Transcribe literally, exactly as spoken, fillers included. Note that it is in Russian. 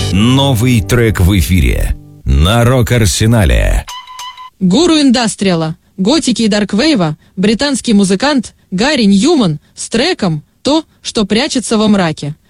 Новый трек в эфире на Рок-Арсенале. Гуру индастриала, готики и дарквейва, британский музыкант Гарри Ньюман с треком «То, что прячется во мраке».